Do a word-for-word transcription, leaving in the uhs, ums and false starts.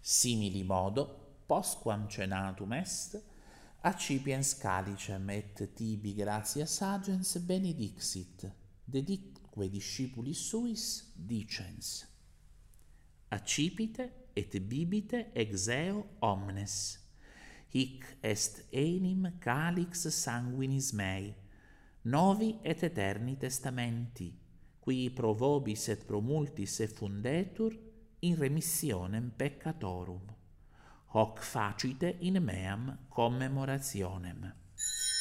Simili modo, postquam cenatum est, accipiens calicem et tibi gratias agens benedixit, dedicque discipulis suis dicens: accipite et bibite ex eo omnes, hic est enim calix sanguinis mei, novi et eterni testamenti, qui pro vobis et pro multis effundetur in remissionem peccatorum. Hoc facite in meam commemorationem.